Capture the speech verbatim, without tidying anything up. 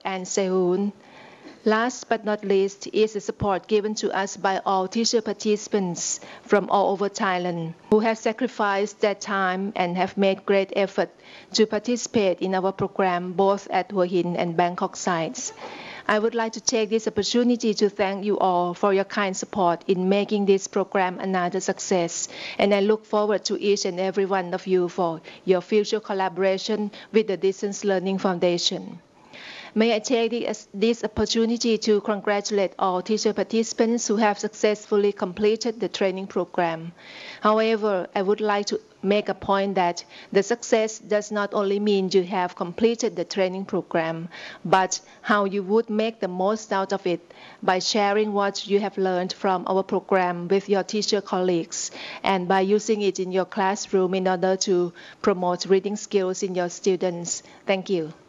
and Sehun. Last but not least is the support given to us by all teacher participants from all over Thailand who have sacrificed their time and have made great effort to participate in our program both at Hua Hin and Bangkok sites. I would like to take this opportunity to thank you all for your kind support in making this program another success, and I look forward to each and every one of you for your future collaboration with the Distance Learning Foundation. May I take this opportunity to congratulate all teacher participants who have successfully completed the training program. However, I would like to make a point that the success does not only mean you have completed the training program, but how you would make the most out of it by sharing what you have learned from our program with your teacher colleagues and by using it in your classroom in order to promote reading skills in your students. Thank you.